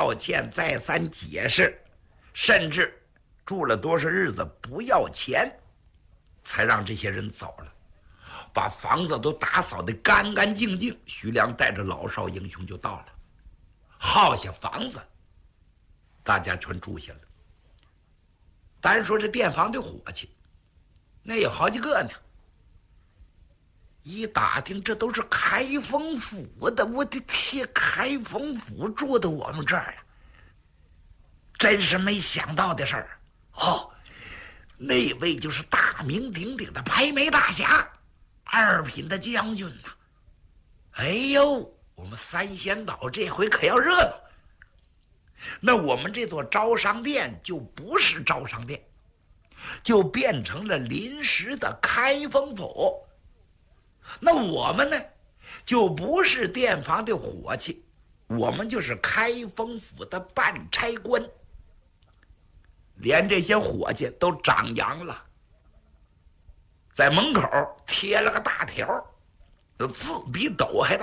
道歉，再三解释，甚至住了多少日子不要钱，才让这些人走了，把房子都打扫得干干净净。徐良带着老少英雄就到了，耗下房子，大家全住下了。单说这店房的伙计，那有好几个呢。一打听，这都是开封府的，我的天，开封府住到我们这儿了，真是没想到的事儿。哦，那位就是大名鼎鼎的白眉大侠，二品的将军呐。哎呦，我们三仙岛这回可要热闹。那我们这座招商店就不是招商店，就变成了临时的开封府。那我们呢，就不是店房的伙计，我们就是开封府的办差官。连这些伙计都长扬了，在门口贴了个大条，字比斗还大，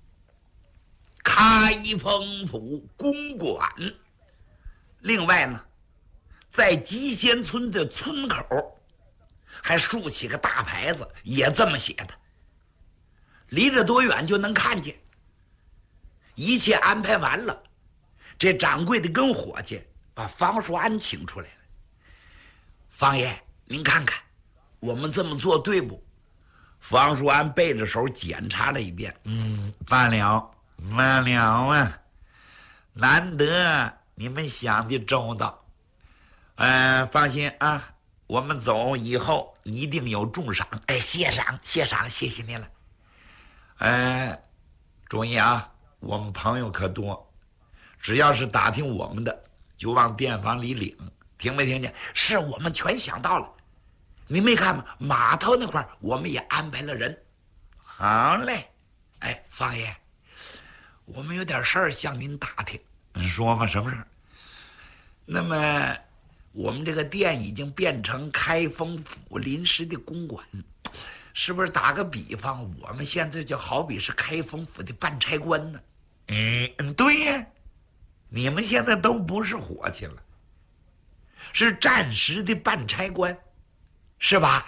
开封府公馆。另外呢，在集仙村的村口还竖起个大牌子，也这么写的，离着多远就能看见。一切安排完了，这掌柜的跟伙计把方树安请出来了。方爷，您看看我们这么做对不？方树安背着手检查了一遍，完了啊，难得你们想的周到。放心啊，我们走以后一定有重赏。谢赏，谢谢您了。注意啊，我们朋友可多，只要是打听我们的，就往店房里领，听没听见？是，我们全想到了。你没看吗？码头那块我们也安排了人。好嘞。方爷，我们有点事儿向您打听。说吧，什么事儿？那么我们这个店已经变成开封府临时的公馆，是不是打个比方，我们现在就好比是开封府的办差官呢？对呀，你们现在都不是伙计了，是暂时的办差官，是吧？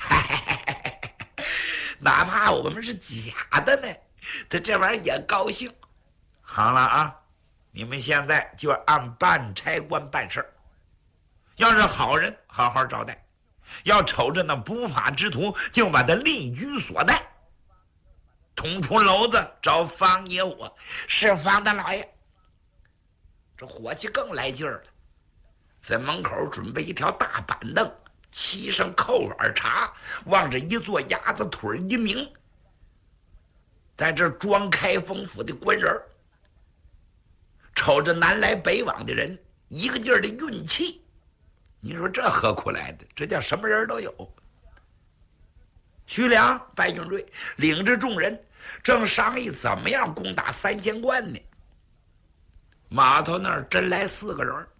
哪怕我们是假的呢，他这玩意儿也高兴。好了啊，你们现在就按办差官办事儿，要是好人好好招待，要瞅着那不法之徒就把他立居所带。通出篓子找方爷我。是方大老爷。这伙计更来劲儿了，在门口准备一条大板凳，沏上扣碗茶，望着一坐鸭子腿一鸣，在这装开封府的官人，瞅着南来北往的人，一个劲儿的运气。你说这何苦来的？这叫什么人都有。徐良、白云瑞领着众人正商议怎么样攻打三仙观呢。码头那儿真来4个人，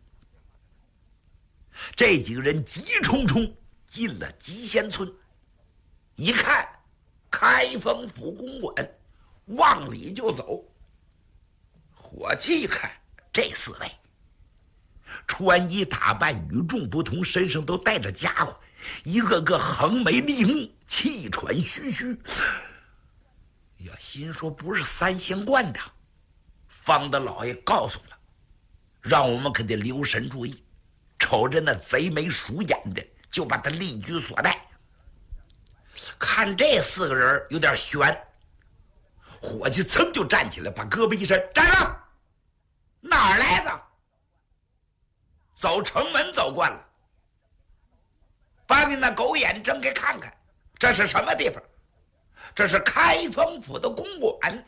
这几个人急冲冲进了集仙村，一看开封府公馆，往里就走。伙计一看，这4位穿衣打扮与众不同，身上都带着家伙，一个个横眉立目，气喘吁吁。呀，心说不是三仙观的。方大老爷告诉了，让我们可得留神注意，瞅着那贼眉鼠眼的，就把他立居所带。看这4个人有点悬，伙计噌就站起来，把胳膊一伸，站住！哪儿来的？走城门走惯了，把你那狗眼睁开看看，这是什么地方？这是开封府的公馆。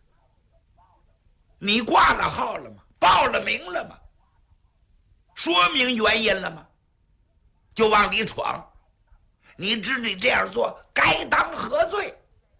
你挂了号了吗？报了名了吗？说明原因了吗？就往里闯，你知你这样做该当何罪？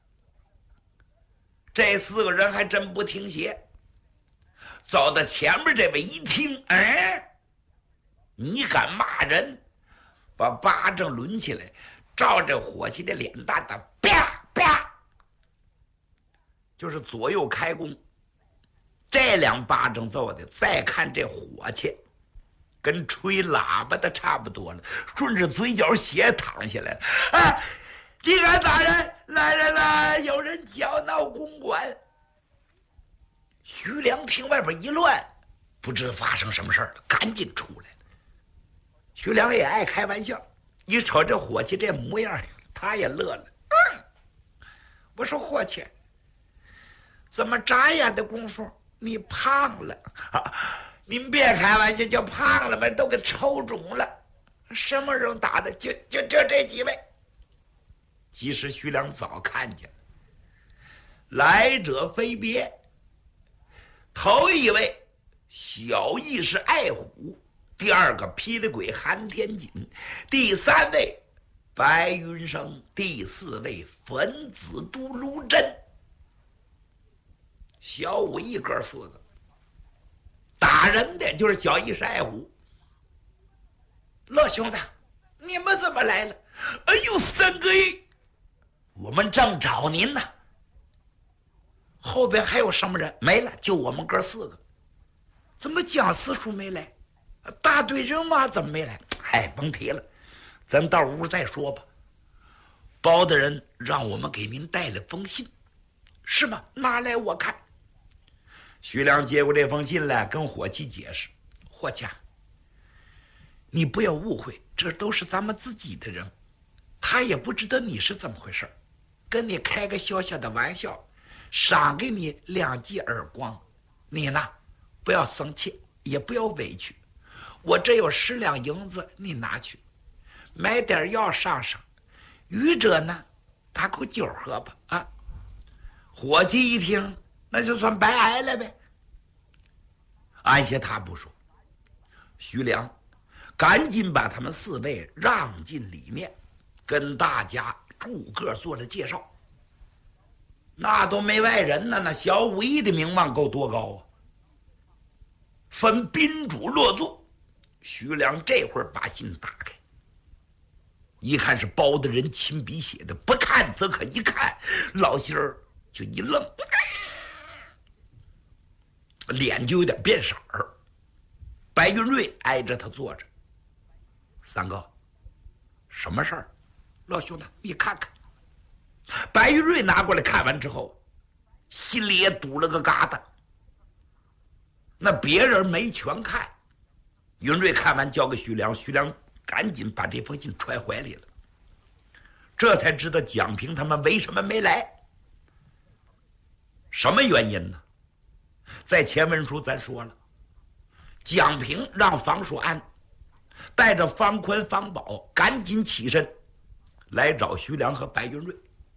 这4个人还真不听邪，走到前面这位一听，你敢骂人？把巴掌抡起来，照着伙计的脸蛋子啪啪，就是左右开弓。 这2巴掌揍的，再看这火气，跟吹喇叭的差不多了，顺着嘴角血淌下来了。啊！你看大人来人了，有人搅闹公馆。徐良听外边一乱，不知发生什么事了，赶紧出来了。徐良也爱开玩笑，一瞅这伙计这模样，他也乐了。我说伙计，怎么眨眼的功夫你胖了？您别开玩笑，就胖了吧，都给抽肿了。什么人打的？就这几位。其实徐良早看见了，来者非别。头一位小义士爱虎，第2个霹雳鬼韩天锦，第3位白云生，第4位粉子都卢真。小武艺哥4个，打人的就是小义士爱虎。乐兄弟，你们怎么来了？哎呦，三哥，我们正找您呢。后边还有什么人？没了，就我们哥4个。怎么蒋四叔没来？大队人马怎么没来？哎，甭提了，咱到屋再说吧。包大人让我们给您带了封信，是吗？拿来我看。徐良接过这封信来，跟伙计解释：伙计，你不要误会，这都是咱们自己的人，他也不知道你是怎么回事，跟你开个小小的玩笑，赏给你2记耳光，你呢不要生气，也不要委屈。我这有10两银子，你拿去买点药上上，余者呢打口酒喝吧。啊！伙计一听，那就算白挨了呗。按下他不说，徐良赶紧把他们4位让进里面，跟大家逐个做了介绍。那都没外人呢，那小武艺的名望够多高啊！分宾主落座。徐良这会儿把信打开，一看是包大人亲笔写的，不看则可一看，老心儿就一愣，脸就有点变色儿。白云瑞挨着他坐着。三哥，什么事儿？老兄弟，你看看。白云瑞拿过来看完之后，心里也堵了个疙瘩。那别人没全看，云瑞看完交给徐良，徐良赶紧把这封信揣怀里了。这才知道蒋平他们为什么没来，什么原因呢？在前文书咱说了，蒋平让房叔安带着方宽、方宝赶紧起身来找徐良和白云瑞，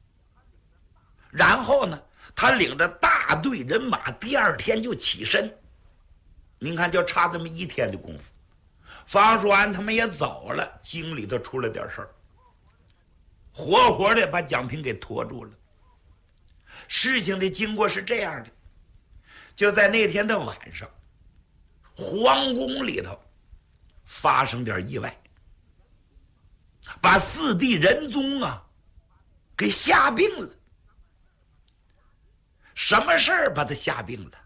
然后呢，他领着大队人马第2天就起身。您看，就差这么1天的功夫，方叔安他们也走了，京里头出了点事儿，活活的把蒋平给拖住了。事情的经过是这样的，就在那天的晚上，皇宫里头发生点意外，把4弟仁宗啊给吓病了。什么事儿把他吓病了？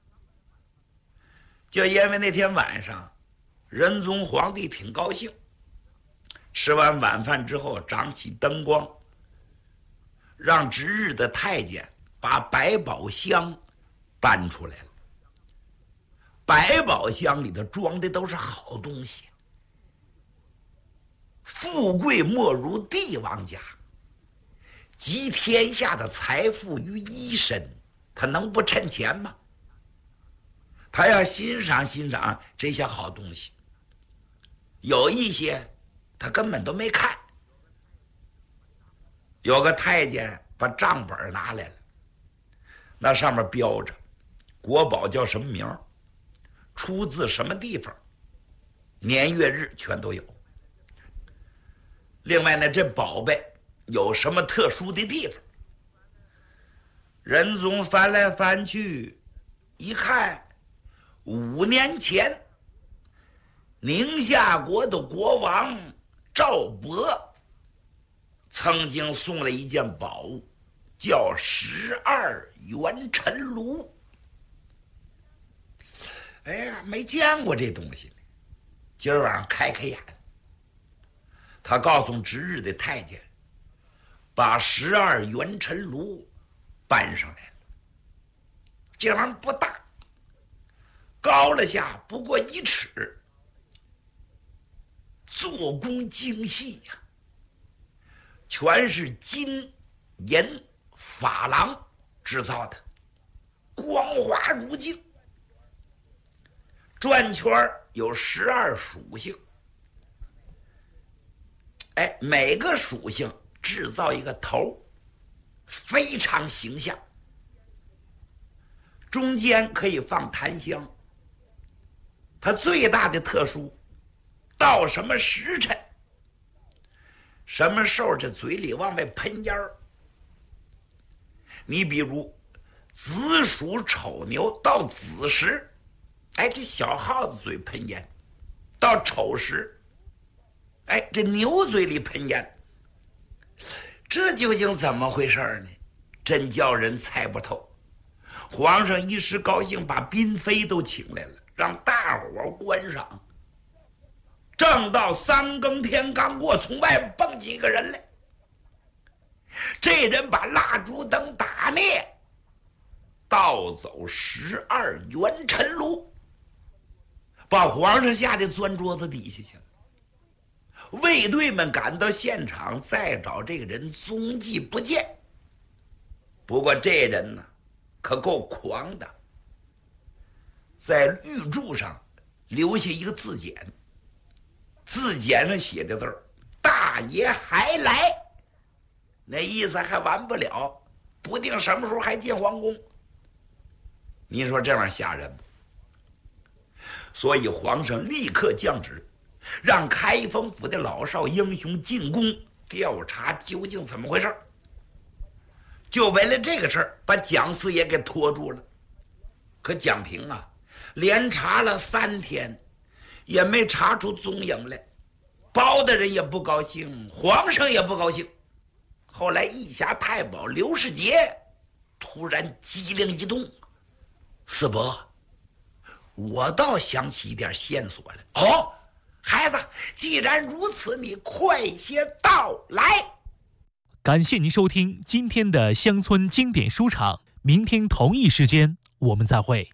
就因为那天晚上，仁宗皇帝挺高兴，吃完晚饭之后掌起灯光，让值日的太监把百宝箱搬出来了。百宝箱里头装的都是好东西，富贵莫如帝王家，集天下的财富于一身，他能不趁钱吗？他要欣赏欣赏这些好东西，有一些他根本都没看。有个太监把账本拿来了，那上面标着国宝叫什么名，出自什么地方，年月日全都有。另外呢，这宝贝有什么特殊的地方？仁宗翻来翻去一看，5年前宁夏国的国王赵亳曾经送了一件宝物，叫12元辰炉。 哎呀，没见过这东西呢，今儿晚上开开眼。他告诉值日的太监，把12元辰炉搬上来了。这玩意儿不大，高了下不过1尺，做工精细呀，全是金银珐琅制造的，光滑如镜。转圈有12属性，哎，每个属性制造一个头，非常形象。中间可以放檀香。它最大的特殊，到什么时辰，什么时候这嘴里往外喷烟儿。你比如子鼠丑牛到子时，哎，这小耗子嘴喷烟；到丑时，哎，这牛嘴里喷烟。这究竟怎么回事呢？真叫人猜不透。皇上一时高兴，把嫔妃都请来了，让大伙观赏。正到3更天刚过，从外面蹦进一个人来。这人把蜡烛灯打灭，盗走12元辰炉，把皇上吓得钻桌子底下去了。卫队们赶到现场，再找这个人踪迹不见。不过这人呢，可够狂的，在玉柱上留下一个字简，字简上写的字儿“大爷还来”，那意思还完不了，不定什么时候还进皇宫。你说这玩意儿吓人不？所以皇上立刻降旨，让开封府的老少英雄进宫调查究竟怎么回事。就为了这个事儿，把蒋四爷给拖住了。可蒋平啊，连查了3天，也没查出踪影来。包大人也不高兴，皇上也不高兴。后来义侠太保刘世杰突然机灵一动：“四伯，我倒想起一点线索来。”“哦，孩子，既然如此，你快些道来。” 感谢您收听今天的乡村经典书场，明天同一时间我们再会。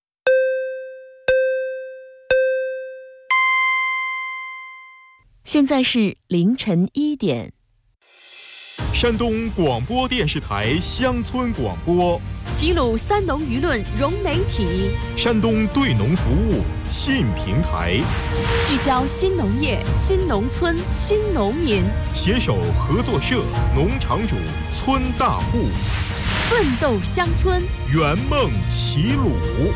现在是凌晨1点。 山东广播电视台乡村广播， 齐鲁三农舆论融媒体， 山东对农服务信平台， 聚焦新农业、新农村、新农民， 携手合作社、农场主、村大户， 奋斗乡村， 圆梦齐鲁。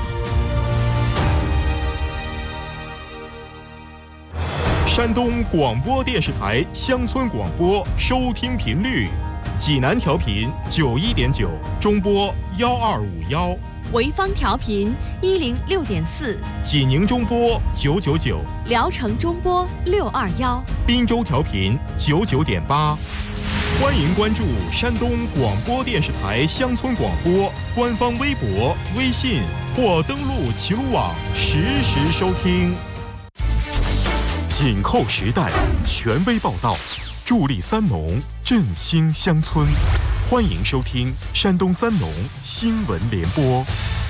山东广播电视台乡村广播收听频率：济南调频91.9，中波1251； 潍坊调频106.4， 济宁中波999， 聊城中波621， 滨州调频99.8。欢迎关注山东广播电视台乡村广播官方微博、微信，或登录齐鲁网实时收听。紧扣时代，权威报道，助力三农，振兴乡村。欢迎收听山东三农新闻联播。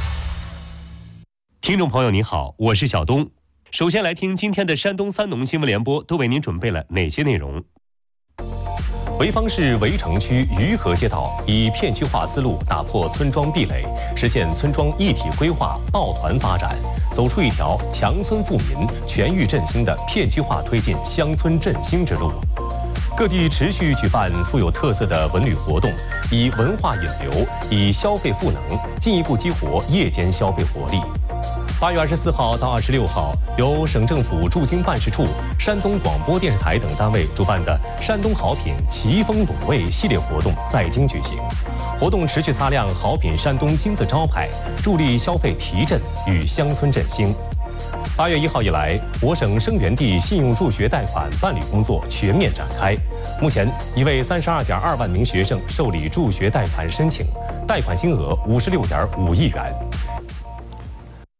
听众朋友您好，我是小东。首先来听今天的山东三农新闻联播都为您准备了哪些内容。潍坊市围城区余河街道以片区化思路打破村庄壁垒，实现村庄一体规划、抱团发展，走出一条强村富民、全域振兴的片区化推进乡村振兴之路。各地持续举办富有特色的文旅活动，以文化引流，以消费赋能，进一步激活夜间消费活力。8月24号到26号，由省政府驻京办事处、山东广播电视台等单位主办的山东好品奇风卤味系列活动在京举行。活动持续擦亮好品山东金字招牌，助力消费提振与乡村振兴。8月1号以来，我省生源地信用助学贷款办理工作全面展开。目前，已为32.2万名学生受理助学贷款申请，贷款金额56.5亿元。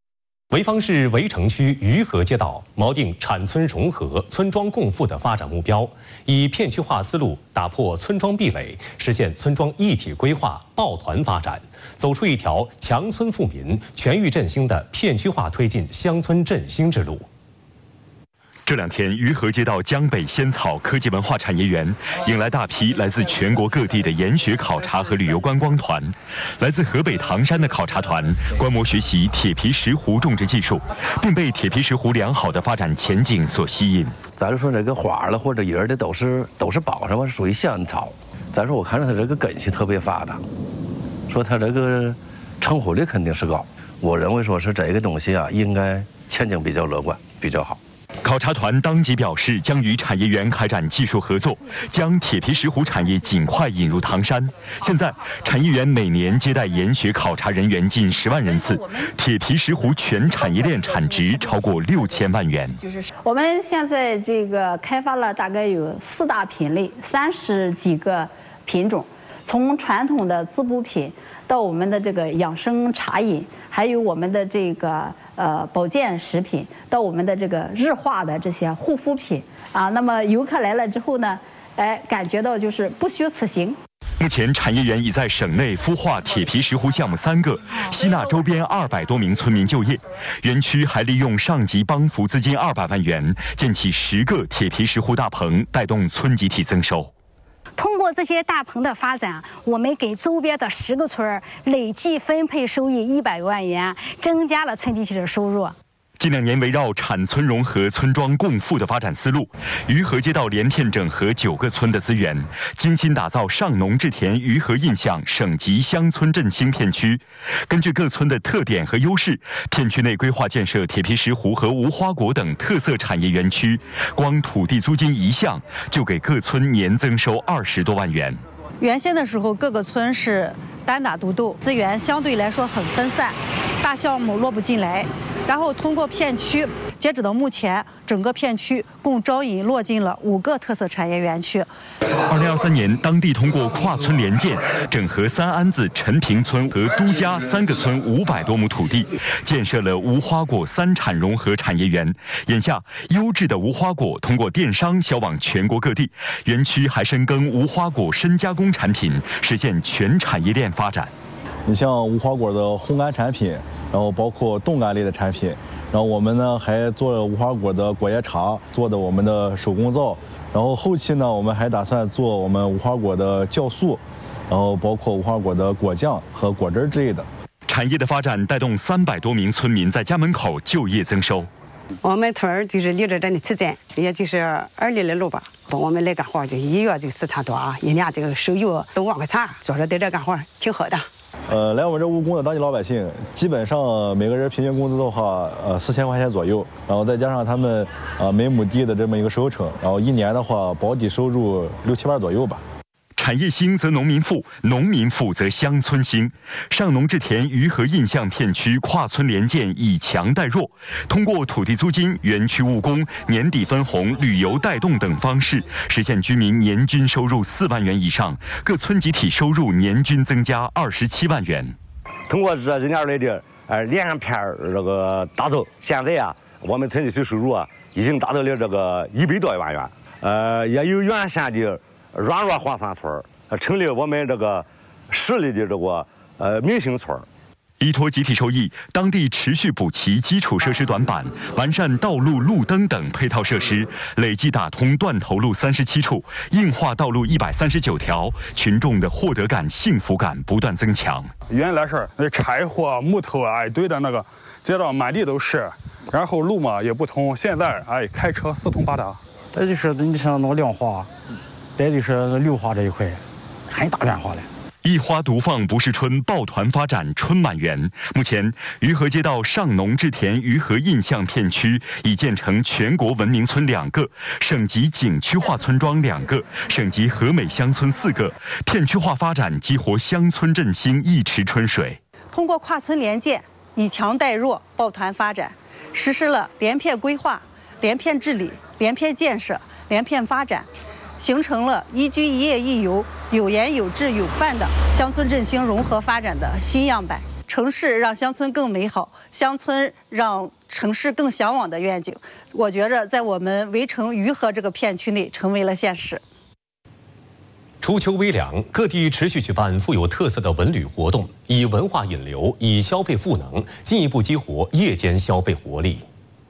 潍坊市围城区余河街道锚定产村融合、村庄共富的发展目标，以片区化思路打破村庄壁垒，实现村庄一体规划、抱团发展，走出一条强村富民、全域振兴的片区化推进乡村振兴之路。 这两天，余河街道江北仙草科技文化产业园迎来大批来自全国各地的研学考察和旅游观光团。来自河北唐山的考察团观摩学习铁皮石斛种植技术，并被铁皮石斛良好的发展前景所吸引。 咱说这个花了或者叶儿的都是宝上，是属于仙草。咱说我看着它这个根系特别发达，说它这个成活率肯定是高。我认为说是这个东西啊，应该前景比较乐观，比较好。 考察团当即表示，将与产业园开展技术合作，将铁皮石斛产业尽快引入唐山。现在，产业园每年接待研学考察人员近10万人次，铁皮石斛全产业链产值超过6000万元。 我们现在这个开发了大概有4大品类，30几个品种，从传统的滋补品到我们的这个养生茶饮，还有我们的这个保健食品，到我们的这个日化的这些护肤品啊。那么游客来了之后呢，感觉到就是不虚此行。 目前，产业园已在省内孵化铁皮石斛项目3个，吸纳周边200多名村民就业。园区还利用上级帮扶资金200万元，建起10个铁皮石斛大棚，带动村集体增收。 通过这些大棚的发展，我们给周边的10个村累计分配收益100多万元，增加了村集体的收入。 近2年围绕产村融合、村庄共富的发展思路，余河街道连片整合9个村的资源，精心打造上农治田余河印象省级乡村振兴片区。根据各村的特点和优势，片区内规划建设铁皮石斛和无花果等特色产业园区，光土地租金1项就给各村年增收20多万元。 原先的时候，各个村是单打独斗，资源相对来说很分散，大项目落不进来。然后通过片区，截止到目前，整个片区共招引落进了5个特色产业园区。 2023年，当地通过跨村联建，整合三安子、陈平村和都家3个村500多亩土地，建设了无花果3产融合产业园。眼下，优质的无花果通过电商销往全国各地。园区还深耕无花果深加工产品，实现全产业链发展。 你像无花果的烘干产品，然后包括冻干类的产品，然后我们呢还做了无花果的果叶茶，做的我们的手工皂，然后后期呢我们还打算做我们无花果的酵素，然后包括无花果的果酱和果汁之类的。 产业的发展带动300多名村民在家门口就业增收。 我们村儿就是离着这里村镇，也就是2里的路吧。我们来干活就1月就4千多啊，1年这个收入都5万块钱，所以说在这干活挺好的。 来我们这务工的当地老百姓，基本上每个人平均工资的话，4000块钱左右，然后再加上他们每亩地的这么一个收成，然后1年的话保底收入6、7万左右吧。 产业兴则农民富，农民富则乡村兴。上农治田余河印象片区跨村联建以强带弱，通过土地租金、园区务工、年底分红、旅游带动等方式，实现居民年均收入4万元以上，各村集体收入年均增加27万元。 通过这2年来的连片这个打造，现在啊，我们村集体收入啊已经达到了这个100多万元，也有原先的软弱荒山村成立我们这个市里的这个明星村。 依托集体收益，当地持续补齐基础设施短板，完善道路、路灯等配套设施，累计打通断头路37处，硬化道路139条，群众的获得感、幸福感不断增强。 原来是那柴火、木头啊一堆的那个，街道满地都是，然后路嘛也不通，现在开车四通八达。 这就是你像那亮化。再就是绿化这一块，很大变化了。 一花独放不是春，抱团发展春满园。目前，余河街道上农治田余河印象片区已建成全国文明村2个，省级景区化村庄2个，省级和美乡村4个，片区化发展激活乡村振兴一池春水。 通过跨村联建，以强带弱，抱团发展，实施了连片规划、连片治理、连片建设、连片发展。形成了宜居宜业宜游、有盐有治有范的乡村振兴融合发展的新样板。 城市让乡村更美好，乡村让城市更向往的愿景，我觉着在我们围城榆河这个片区内成为了现实。 初秋微凉，各地持续举办富有特色的文旅活动，以文化引流，以消费赋能，进一步激活夜间消费活力。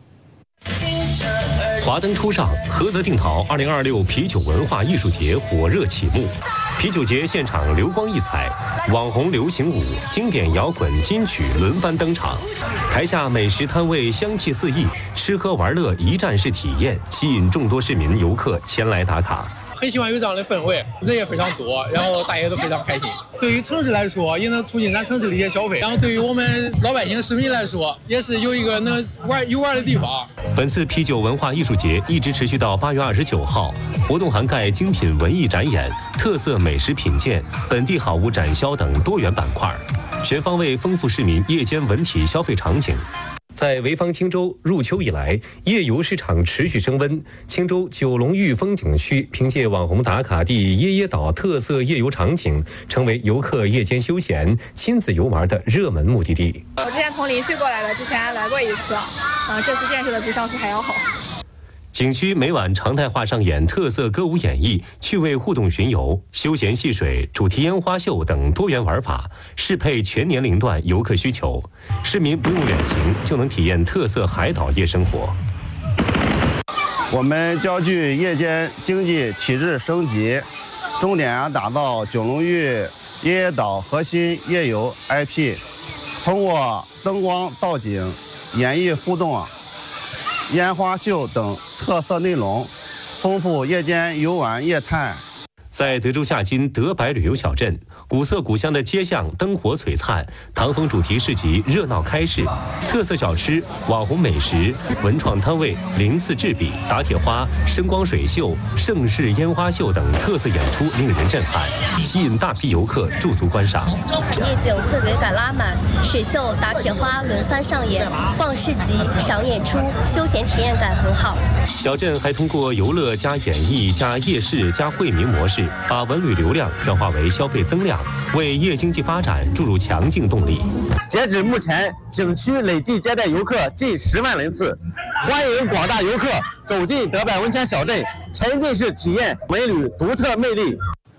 华灯初上，菏泽定陶2026啤酒文化艺术节火热启幕。啤酒节现场流光溢彩，网红流行舞、经典摇滚、金曲轮番登场。台下美食摊位香气四溢，吃喝玩乐一站式体验，吸引众多市民游客前来打卡。 很喜欢有这样的氛围，人也非常多，然后大家都非常开心。对于城市来说，也能促进咱城市的一些消费，然后对于我们老百姓市民来说，也是有一个能游玩的地方。 本次啤酒文化艺术节一直持续到8月29号，活动涵盖精品文艺展演、特色美食品鉴、本地好物展销等多元板块，全方位丰富市民夜间文体消费场景。在潍坊青州，入秋以来，夜游市场持续升温。青州九龙峪风景区凭借网红打卡地耶耶岛特色夜游场景，成为游客夜间休闲、亲子游玩的热门目的地。 我之前从临沂过来的，之前来过一次，这次建设的比上次还要好。 景区每晚常态化上演特色歌舞演绎、趣味互动巡游、休闲戏水、主题烟花秀等多元玩法，适配全年龄段游客需求。市民不用远行就能体验特色海岛夜生活。 我们焦聚夜间经济体制升级，重点打造九龙峪耶耶岛核心夜游 IP， 通过灯光造景、演绎互动、烟花秀等特色内容，丰富夜间游玩业态。 在德州下金德白旅游小镇，古色古香的街巷灯火璀璨，唐风主题市集热闹开市，特色小吃、网红美食、文创摊位、鳞次栉比、打铁花、声光水秀、盛世烟花秀等特色演出令人震撼，吸引大批游客驻足观赏。 夜景氛围感拉满，水秀、打铁花轮番上演，逛市集、赏演出，休闲体验感很好。 小镇还通过游乐加演艺加夜市加惠民模式，把文旅流量转化为消费增量，为夜经济发展注入强劲动力。 截止目前，景区累计接待游客近10万人次，欢迎广大游客走进德白温泉小镇，沉浸式体验文旅独特魅力。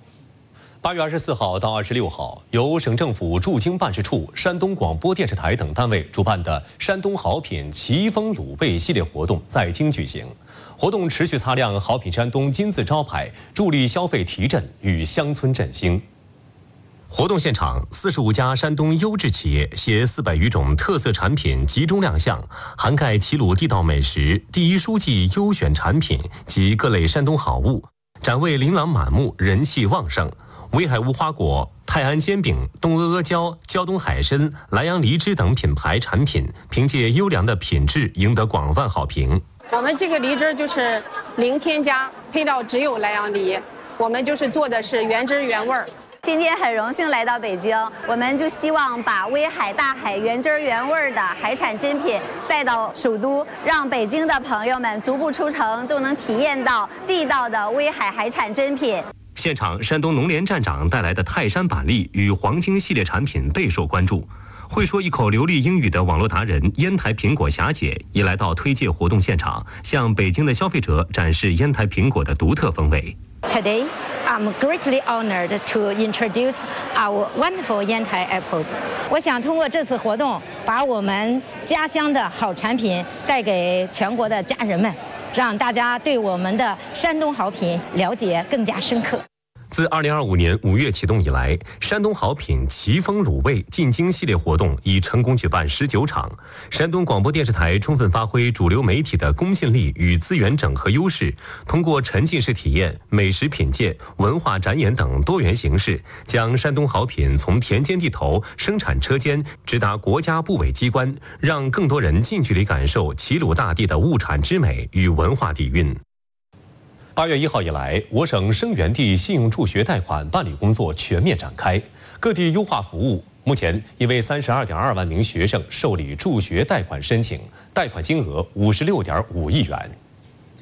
8月24号到26号，由省政府驻京办事处、山东广播电视台等单位主办的山东好品奇风卤味系列活动在京举行。活动持续擦亮好品山东金字招牌，助力消费提振与乡村振兴。活动现场，45家山东优质企业携400余种特色产品集中亮相，涵盖齐鲁地道美食、第一书记优选产品及各类山东好物，展位琳琅满目，人气旺盛。威海无花果、泰安煎饼、东阿阿胶、胶东海参、莱阳梨汁等品牌产品，凭借优良的品质赢得广泛好评。 我们这个梨汁就是零添加，配料只有莱阳梨，我们就是做的是原汁原味儿。 今天很荣幸来到北京，我们就希望把威海大海原汁原味的海产珍品带到首都，让北京的朋友们足不出城都能体验到地道的威海海产珍品。 现场，山东农联站长带来的泰山板栗与黄金系列产品备受关注。会说一口流利英语的网络达人烟台苹果霞姐也来到推介活动现场，向北京的消费者展示烟台苹果的独特风味。 Today, I'm greatly honored to introduce our wonderful Yantai apples. 我想通过这次活动，把我们家乡的好产品带给全国的家人们，让大家对我们的山东好品了解更加深刻。 自2025年5月启动以来，山东好品奇风卤味进京系列活动已成功举办19场。山东广播电视台充分发挥主流媒体的公信力与资源整合优势，通过沉浸式体验、美食品鉴、文化展演等多元形式，将山东好品从田间地头、生产车间直达国家部委机关，让更多人近距离感受齐鲁大地的物产之美与文化底蕴。8月1号以来，我省生源地信用助学贷款办理工作全面展开，各地优化服务。目前已为32.2万名学生受理助学贷款申请，贷款金额56.5亿元。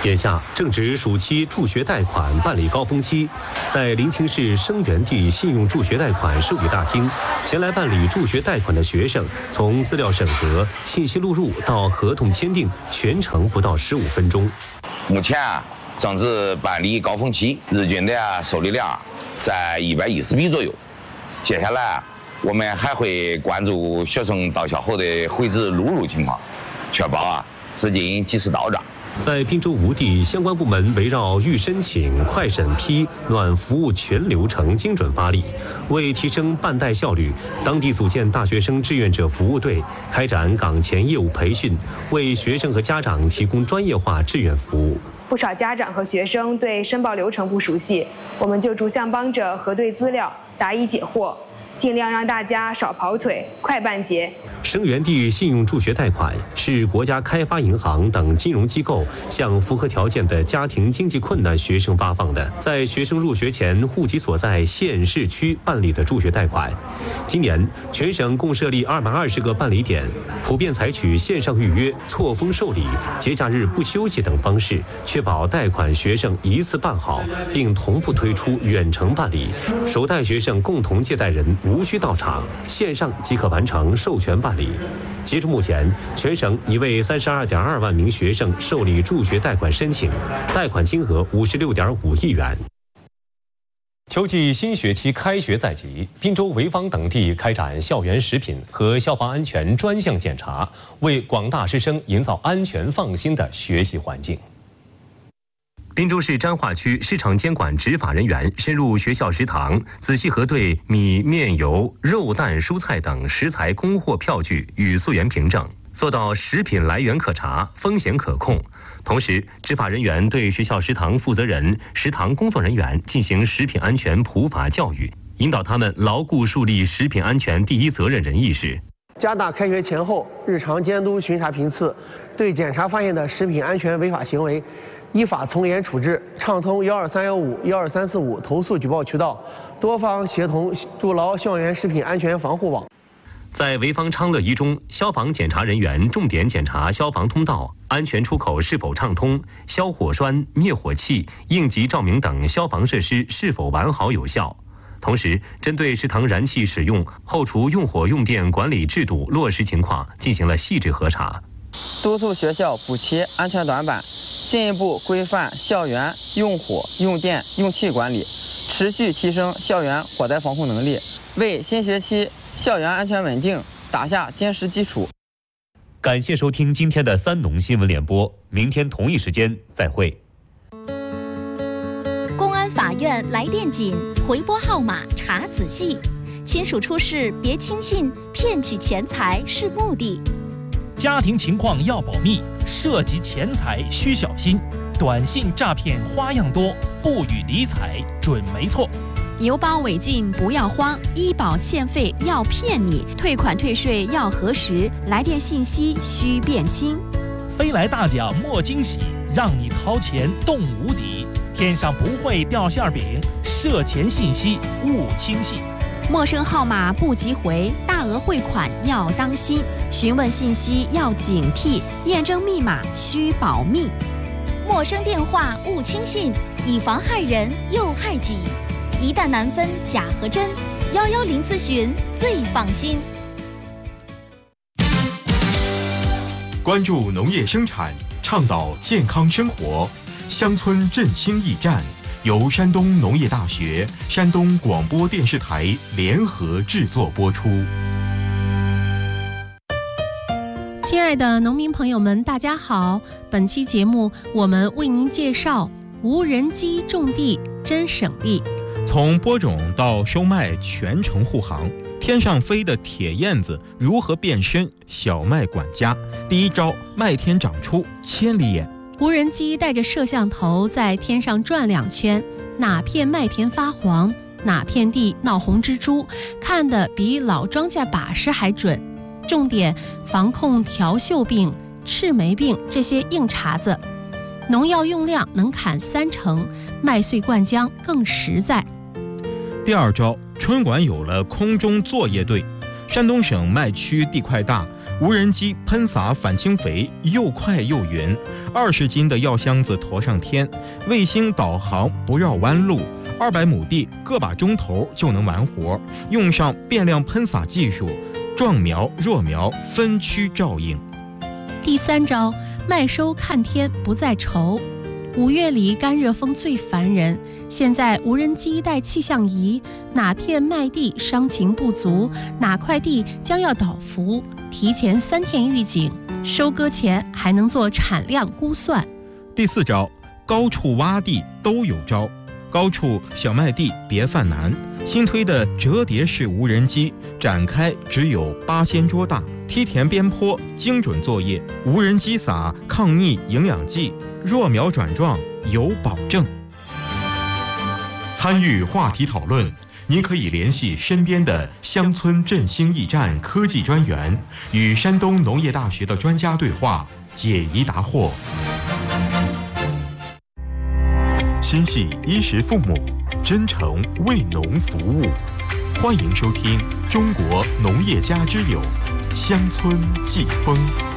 眼下正值暑期助学贷款办理高峰期，在临清市生源地信用助学贷款受理大厅，前来办理助学贷款的学生，从资料审核、信息录入到合同签订，全程不到15分钟。 目前正值办理高峰期，日均的受理量在110笔左右。接下来我们还会关注学生到校后的回执录入情况，确保资金及时到账。 在滨州吴地，相关部门围绕预申请、快审批、暖服务全流程精准发力，为提升办贷效率，当地组建大学生志愿者服务队，开展岗前业务培训，为学生和家长提供专业化志愿服务。 不少家长和学生对申报流程不熟悉，我们就逐项帮着核对资料，答疑解惑，尽量让大家少跑腿，快办结。 生源地信用助学贷款是国家开发银行等金融机构向符合条件的家庭经济困难学生发放的，在学生入学前户籍所在县市区办理的助学贷款。今年全省共设立220个办理点，普遍采取线上预约、错峰受理、节假日不休息等方式，确保贷款学生一次办好，并同步推出远程办理，首贷学生共同借贷人无需到场，线上即可完成授权办理。截至目前，全省已为32.2万名学生受理助学贷款申请，贷款金额56.5亿元。秋季新学期开学在即，滨州、潍坊等地开展校园食品和消防安全专项检查，为广大师生营造安全放心的学习环境。滨州市沾化区市场监管执法人员深入学校食堂，仔细核对米、面、油、肉、蛋、蔬菜等食材供货票据与溯源凭证，做到食品来源可查、风险可控。同时，执法人员对学校食堂负责人、食堂工作人员进行食品安全普法教育，引导他们牢固树立食品安全第一责任人意识。 加大开学前后日常监督巡查频次，对检查发现的食品安全违法行为，依法从严处置，畅通12315、12345投诉举报渠道，多方协同筑牢校园食品安全防护网。 在潍坊昌乐一中，消防检查人员重点检查消防通道、安全出口是否畅通，消火栓、灭火器、应急照明等消防设施是否完好有效。同时，针对食堂燃气使用、后厨用火用电管理制度落实情况进行了细致核查， 督促学校补齐安全短板，进一步规范校园用火、用电、用气管理，持续提升校园火灾防控能力，为新学期校园安全稳定打下坚实基础。 感谢收听今天的三农新闻联播，明天同一时间再会。 公安法院来电紧，回拨号码查仔细，亲属出事别轻信，骗取钱财是目的。 家庭情况要保密，涉及钱财需小心。短信诈骗花样多，不予理睬准没错。 邮包违禁不要慌，医保欠费要骗你，退款退税要核实，来电信息需辨清。 飞来大奖莫惊喜，让你掏钱动无敌。天上不会掉馅饼，涉钱信息勿轻信。 陌生号码不急回，大额汇款要当心，询问信息要警惕，验证密码需保密。 陌生电话勿轻信，以防害人又害己。一旦难分假和真，110咨询最放心。 关注农业生产，倡导健康生活，乡村振兴驿站。由山东农业大学、山东广播电视台联合制作播出。 亲爱的农民朋友们，大家好！本期节目我们为您介绍无人机种地真省力。 从播种到收麦全程护航，天上飞的铁燕子如何变身小麦管家？第一招，麦田长出千里眼。 无人机带着摄像头在天上转2圈，哪片麦田发黄，哪片地闹红蜘蛛，看得比老庄稼把式还准。重点防控条锈病、赤霉病这些硬茬子，农药用量能砍30%，麦穗灌浆更实在。 第二招，春管有了空中作业队。山东省麦区地块大， 无人机喷洒反轻肥，又快又匀，20斤的药箱子驮上天，卫星导航不绕弯路，200亩地个把钟头就能完活。用上变量喷洒技术，壮苗弱苗分区照应。 第3招，麦收看天不再愁。5月里干热风最烦人，现在无人机带气象仪，哪片麦地伤晴不足，哪块地将要倒伏，提前3天预警，收割前还能做产量估算。 第4招，高处洼地都有招。高处小麦地别犯难，新推的折叠式无人机展开只有8仙桌大，梯田边坡精准作业，无人机撒抗逆营养剂，弱苗转壮有保证。参与话题讨论，您可以联系身边的乡村振兴驿站科技专员，与山东农业大学的专家对话，解疑答惑。心系衣食父母，真诚为农服务。欢迎收听《中国农业家之友》乡村季风。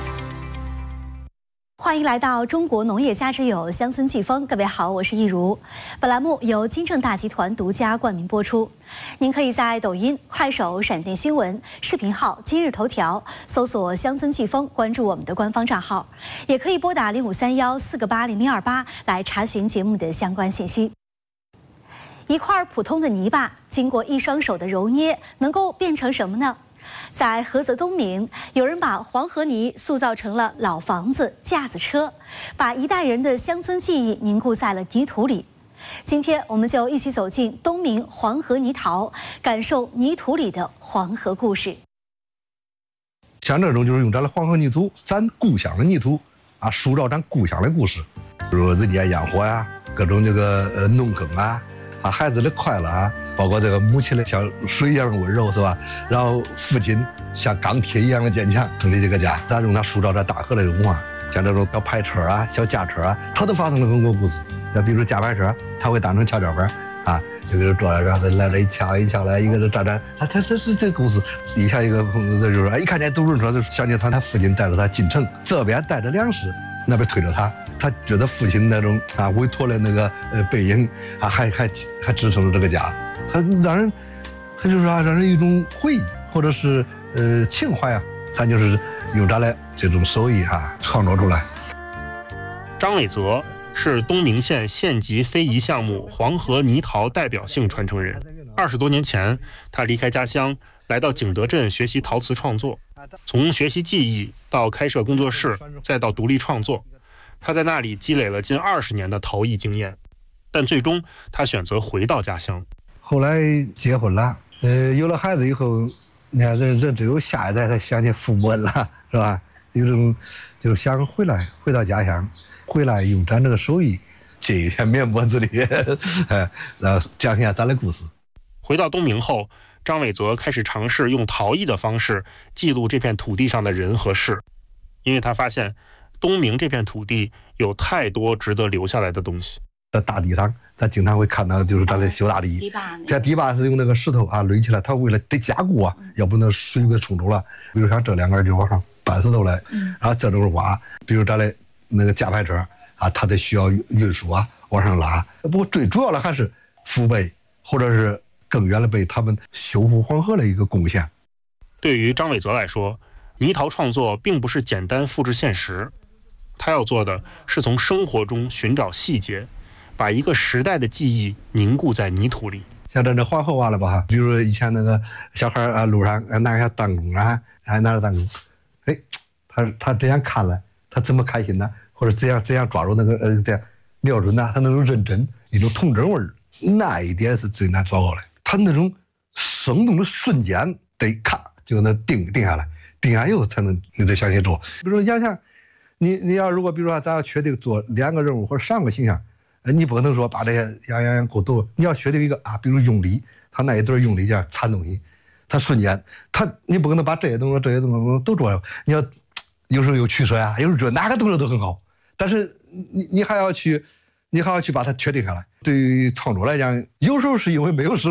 欢迎来到中国农业家之友乡村季风，各位好，我是易如。本栏目由金正大集团独家冠名播出。您可以在抖音、快手、闪电新闻、视频号、今日头条搜索乡村季风，关注我们的官方账号，也可以拨打0531-488-0028来查询节目的相关信息。一块普通的泥巴，经过一双手的揉捏，能够变成什么呢？在菏泽东明，有人把黄河泥塑造成了老房子、架子车，把一代人的乡村记忆凝固在了泥土里。今天，我们就一起走进东明黄河泥陶，感受泥土里的黄河故事。 像这种就是用咱的黄河泥土，咱故乡的泥土啊，塑造咱故乡的故事，比如人间烟火呀，各种这个农耕啊，孩子的快乐啊。包括这个母亲的像水一样的温柔，是吧？然后父亲像钢铁一样的坚强，成立这个家。咱用它塑造这大河的文化，像这种小排车啊、小架车啊，它都发生了很多故事。那比如架排车，它会当成跷跷板啊，有个人坐在这儿，来了一敲来，一个人站，他是这个故事。以前一个朋友就是，一看见独轮车就想起他父亲带着他进城，这边带着粮食，那边推着他。他觉得父亲那种委托的那个背影啊，还支撑着这个家。他就是让人一种回忆，或者是情怀啊，咱就是用咱的这种手艺创作出来。 张伟泽是东明县县级非遗项目黄河泥陶代表性传承人。20多年前，他离开家乡，来到景德镇学习陶瓷创作，从学习技艺到开设工作室，再到独立创作，他在那里积累了近20年的陶艺经验。但最终，他选择回到家乡。 后来结婚了，有了孩子以后，你看人只有下一代才想起父母了，是吧？有种就想回到家乡，回来用咱这个手艺尽一点绵薄之力，然后讲一下咱的故事。 回到东明后，张伟泽开始尝试用陶艺的方式记录这片土地上的人和事，因为他发现东明这片土地有太多值得留下来的东西。 在大地上，咱经常会看到，就是咱的修大堤。这堤坝是用那个石头垒起来，它为了得加固啊，要不那水给冲走了。比如像这两个就往上搬石头来，然后这种挖，比如咱的那个架排车它得需要运输往上拉。不过最主要的还是父辈或者是更远的辈他们修复黄河的一个贡献。 对于张伟泽来说，泥陶创作并不是简单复制现实，他要做的是从生活中寻找细节。把一个时代的记忆凝固在泥土里。 像这黄河挖了吧，比如以前那个小孩路上拿个弹弓还拿着弹弓，他这样看了，他怎么开心呢？或者怎样抓住那个这样瞄准呢？他那种认真，一种童真味儿，那一点是最难抓过来。他那种生动的瞬间得咔就能定下来，定下以后才能你得向前做。比如说想想，你要如果比如说咱要确定做2个任务或者3个形象。你不可能说把这些样够多，你要确定一个比如用力，他那一对用力这样缠东西，他瞬间，你不可能把这些动作都做了，你要有时候有取舍呀，有时候觉得哪个动作都很好，但是你还要去把它确定下来。对于创作来讲，有时候是因为没有思路，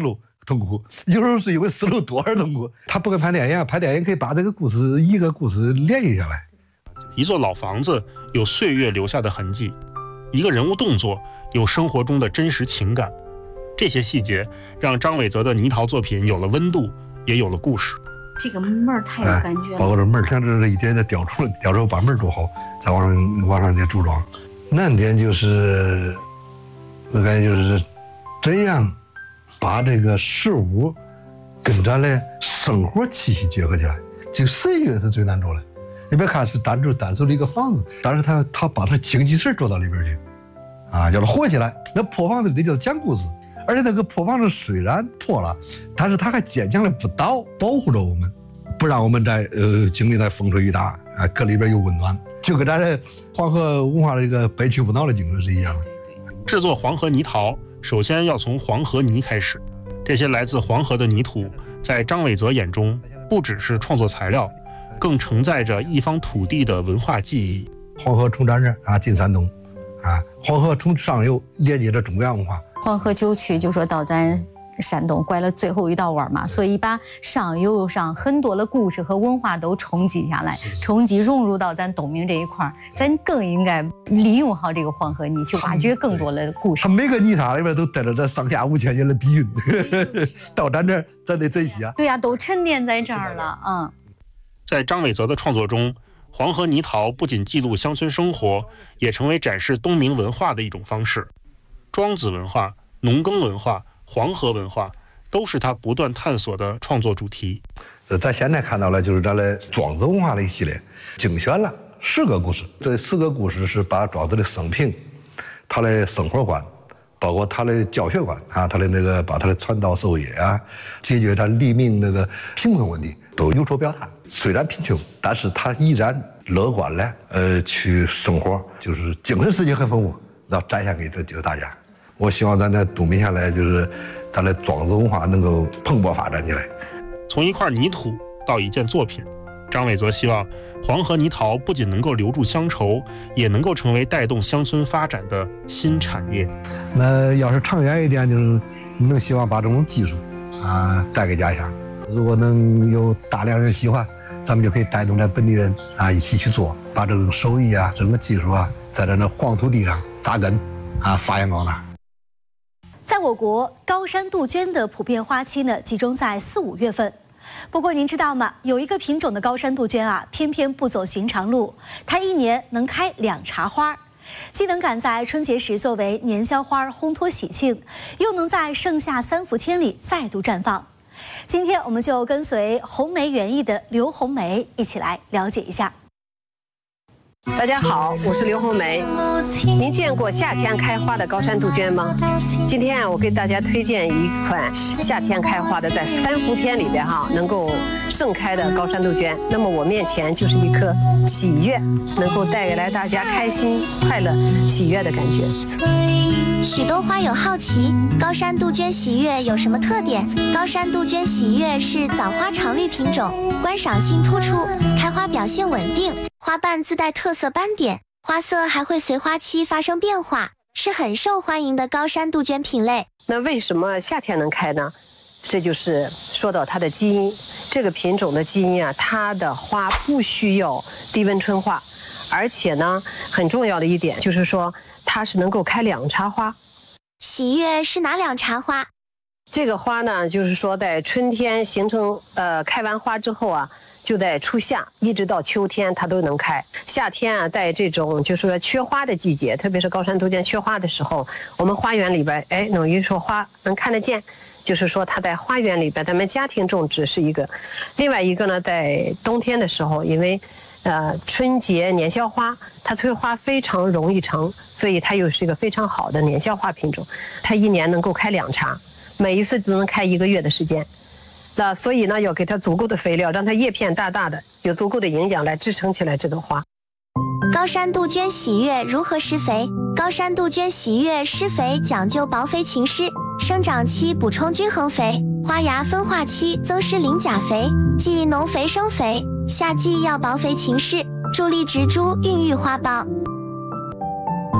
痛苦，有时候是因为思路多而痛苦。他不跟拍电影，拍电影可以把这个故事一个故事联系下来。 一座老房子有岁月留下的痕迹，一个人物动作有生活中的真实情感，这些细节让张伟泽的泥陶作品有了温度，也有了故事。 这个门儿太有感觉了， 包括这门儿，像这一点点雕出，把门儿做好，再往上去组装。难点就是我感觉就是怎样把这个实物跟咱的生活气息结合起来。这个设计是最难做的。你别看是单纯的一个房子，但是他把它精气神做到里边去，啊，叫它活起来。那破房子里叫讲故事。而且那个破房子虽然破了，但是它还坚强的不倒，保护着我们，不让我们在经历在风吹雨打啊，搁里边有温暖，就跟咱这黄河文化的这个百屈不挠的精神是一样的。 制作黄河泥陶，首先要从黄河泥开始。这些来自黄河的泥土，在张伟泽眼中，不只是创作材料，更承载着一方土地的文化记忆。 黄河从咱这啊进山东，啊，黄河从上游连接着中原文化。 黄河九曲就说到咱山东拐了最后一道弯嘛，所以把上游上很多的故事和文化都冲击下来，冲击融入到咱东明这一块，咱更应该利用好这个黄河泥，去挖掘更多的故事。 它每个泥沙里边都带着这上下5000年的底蕴，到咱这儿咱得珍惜啊。 对呀，都沉淀在这儿了啊。 在张伟泽的创作中，黄河泥陶不仅记录乡村生活，也成为展示东明文化的一种方式。庄子文化、农耕文化、黄河文化都是他不断探索的创作主题。 咱现在看到了就是咱的庄子文化的一系列，精选了10个故事。这10个故事是把庄子的生平、他的生活观，包括他的教学观啊，他的那个把他的传道授业啊，解决他黎民那个贫困问题都有所表达。虽然贫穷，但是他依然乐观的去生活，就是精神世界很丰富，要展现给大家。我希望咱这东明下来，就是咱的庄子文化能够蓬勃发展起来。 从一块泥土到一件作品，张伟泽希望黄河泥陶不仅能够留住乡愁，也能够成为带动乡村发展的新产业。 那要是长远一点，就是能希望把这种技术啊带给家乡。如果能有大量人喜欢，咱们就可以带动咱本地人啊一起去做，把这种手艺啊、这种技术啊，在咱这黄土地上扎根啊，发扬光大。 在我国，高山杜鹃的普遍花期呢，集中在4、5月份。不过您知道吗？有一个品种的高山杜鹃啊，偏偏不走寻常路，它一年能开2茬花，既能赶在春节时作为年宵花烘托喜庆，又能在盛夏3伏天里再度绽放。今天我们就跟随红梅园艺的刘红梅一起来了解一下。 大家好，我是刘红梅。您见过夏天开花的高山杜鹃吗？今天我给大家推荐一款夏天开花的，在3伏天里边能够盛开的高山杜鹃。那么我面前就是一颗喜悦，能够带来大家开心、快乐、喜悦的感觉。 许多花友好奇，高山杜鹃喜悦有什么特点？高山杜鹃喜悦是早花常绿品种，观赏性突出，开花表现稳定，花瓣自带特色斑点，花色还会随花期发生变化，是很受欢迎的高山杜鹃品类。 那为什么夏天能开呢？这就是说到它的基因，这个品种的基因啊，它的花不需要低温春化，而且呢，很重要的一点就是说，它是能够开2茬花。 喜悦是哪2茬花？ 这个花呢，就是说在春天形成开完花之后啊，就在初夏一直到秋天它都能开。夏天啊，在这种就是说缺花的季节，特别是高山杜鹃缺花的时候，我们花园里边等于说花能看得见，就是说它在花园里边，咱们家庭种植是一个。另外一个呢，在冬天的时候，因为春节年宵花它催花非常容易成，所以它又是一个非常好的年宵花品种。它一年能够开2茬，每一次都能开1个月的时间。那所以呢，要给它足够的肥料，让它叶片大大的，有足够的营养来支撑起来这个花。 高山杜鹃喜悦如何施肥？高山杜鹃喜悦施肥讲究薄肥勤施，生长期补充均衡肥，花芽分化期增施磷钾肥，即农肥生肥。夏季要薄肥勤施，助力植株孕育花苞。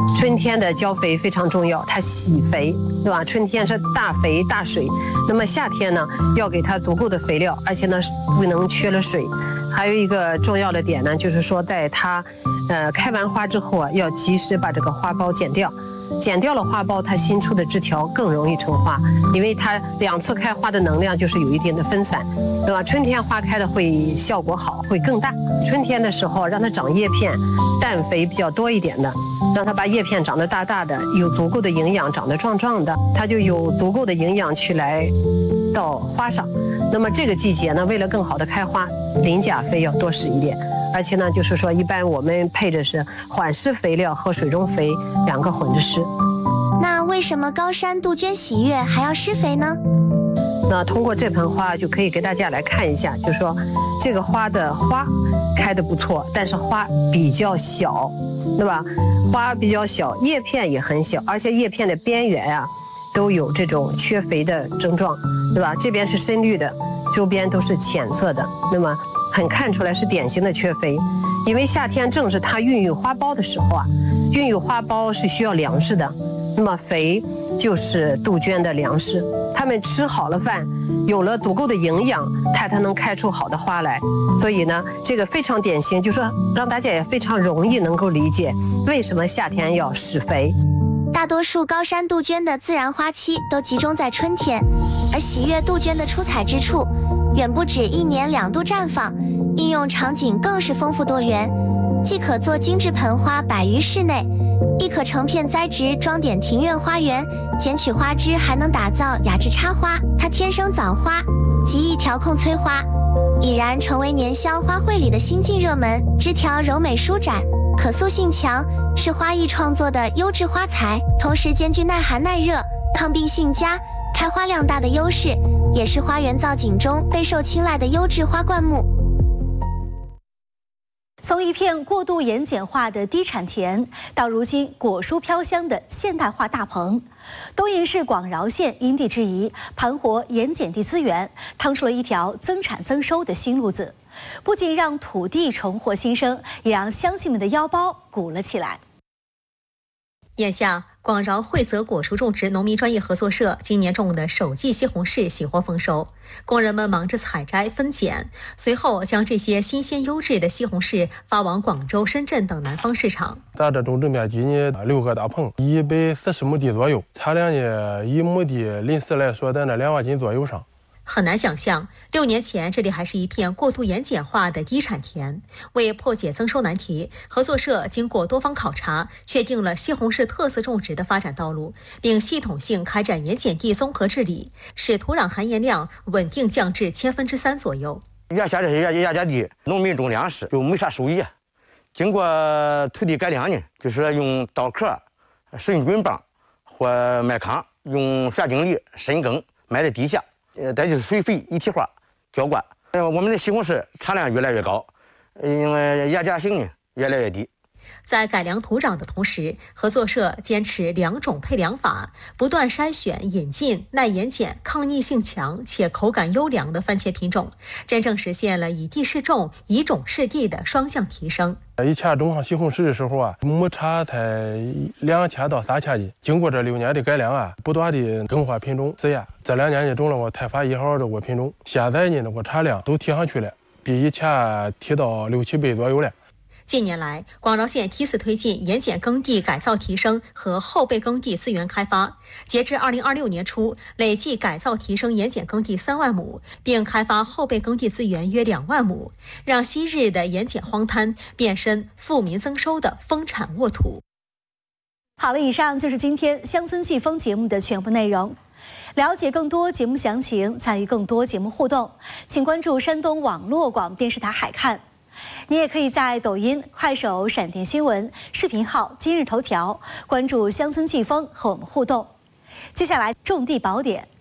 春天的浇肥非常重要，它喜肥，对吧？春天是大肥大水，那么夏天呢，要给它足够的肥料，而且呢不能缺了水。还有一个重要的点呢，就是说在它开完花之后啊，要及时把这个花苞剪掉。剪掉了花苞，它新出的枝条更容易成花，因为它2次开花的能量就是有一定的分散，对吧？春天花开的会效果好，会更大。春天的时候让它长叶片，氮肥比较多一点的，让它把叶片长得大大的，有足够的营养，长得壮壮的，它就有足够的营养去来到花上。那么这个季节呢，为了更好的开花，磷钾肥要多施一点。而且呢，就是说，一般我们配的是缓施肥料和水中肥2个混着施。 那为什么高山杜鹃喜悦还要施肥呢？ 那通过这盆花就可以给大家来看一下，就是说这个花的花开得不错，但是花比较小，对吧？花比较小，叶片也很小，而且叶片的边缘啊都有这种缺肥的症状，对吧？这边是深绿的，周边都是浅色的，那么很看出来是典型的缺肥。因为夏天正是它孕育花苞的时候啊，孕育花苞是需要粮食的，那么肥就是杜鹃的粮食，它们吃好了饭，有了足够的营养，它才能开出好的花来。所以呢，这个非常典型，就是说让大家也非常容易能够理解为什么夏天要施肥。 大多数高山杜鹃的自然花期都集中在春天，而喜悦杜鹃的出彩之处远不止1年2度绽放，应用场景更是丰富多元，既可做精致盆花摆于室内，亦可成片栽植装点庭院花园，剪取花枝还能打造雅致插花。它天生早花，极易调控催花，已然成为年宵花卉里的新晋热门。枝条柔美舒展，可塑性强，是花艺创作的优质花材，同时兼具耐寒耐热、抗病性佳、开花量大的优势，也是花园造景中备受青睐的优质花灌木。 从一片过度盐碱化的低产田，到如今果蔬飘香的现代化大棚，东营市广饶县因地制宜，盘活盐碱地资源，趟出了一条增产增收的新路子。不仅让土地重获新生，也让乡亲们的腰包鼓了起来。 眼下，广饶惠泽果蔬种植农民专业合作社今年种的首季西红柿喜获丰收，工人们忙着采摘分拣，随后将这些新鲜优质的西红柿发往广州、深圳等南方市场。 咱这种植面积呢，6个大棚，140亩地左右，产量呢，1亩地临时来说在那2万斤左右上。 很难想象，6年前这里还是一片过度盐碱化的低产田。为破解增收难题，合作社经过多方考察，确定了西红柿特色种植的发展道路，并系统性开展盐碱地综合治理，使土壤含盐量稳定降至3%左右。 原先这些盐碱地，农民种粮食就没啥收益，经过土地改良呢，就是用稻壳、顺菌棒或麦糠，用旋茎粒深耕埋在地下。再就是水肥一体化浇灌，我们的西红柿产量越来越高，因为盐碱性呢越来越低。 在改良土壤的同时，合作社坚持2种配粮法，不断筛选引进耐盐碱、抗逆性强且口感优良的番茄品种，真正实现了以地适种、以种适地的双向提升。 以前种上西红柿的时候啊，亩产才2000到3000斤。经过这6年的改良啊，不断的更换品种试验，这2年呢种了我泰法1号这个品种，现在呢我产量都提上去了，比以前提到6-7倍左右了。 近年来，广饶县梯次推进盐碱耕地改造提升和后备耕地资源开发。截至2026年初，累计改造提升盐碱耕地3万亩，并开发后备耕地资源约2万亩，让昔日的盐碱荒滩变身富民增收的丰产沃土。 好了，以上就是今天乡村季风节目的全部内容。了解更多节目详情，参与更多节目互动，请关注山东网络广播电视台海看。你也可以在抖音、快手、闪电新闻、视频号、今日头条关注乡村季风和我们互动。接下来种地宝典